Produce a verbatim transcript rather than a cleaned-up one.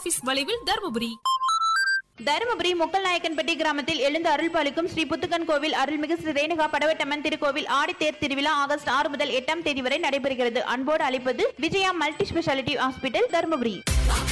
Office வளைவில் தர்மபுரி. தருமபுரி முக்கல்நாயக்கன்பட்டி கிராமத்தில் எழுந்து அருள்பாலிக்கும் ஸ்ரீ புத்துக்கன் கோவில் அருள்மிகு ஸ்ரீ ரேணுகா படவட்டம்மன் திருக்கோவில் ஆடித்தேர் திருவிழா ஆகஸ்ட் ஆறு முதல் எட்டாம் தேதி வரை நடைபெறுகிறது. அன்போடு அழைப்பது Vijaya multi speciality hospital, Dharmapuri.